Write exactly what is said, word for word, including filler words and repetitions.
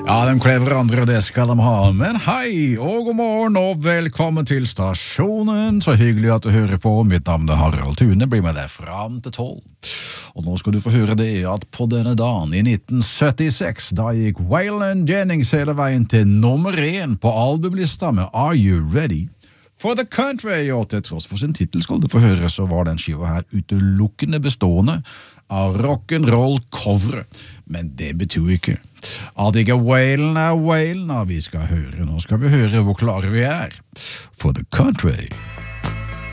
Ja, de kler hverandre, det skal de ha. Men hei, og god morgen, og velkommen til stasjonen. Så hyggelig at du hører på. Mitt navn er Harald Thune, blir med deg fram til tolv. Og nå skal du få høre det at på denne dagen i nitten syttiseks, da gikk Waylon Jennings hele veien til nummer én på albumlista med Are You Ready? For the Country, og til tross for sin titel skal du få høre, så var den skiva her utelukkende bestående av rock'n'roll-covere. Men det betyr ikke at ikke Waylon er Waylon, vi skal høre. Nå skal vi høre hvor klare vi er. For the Country.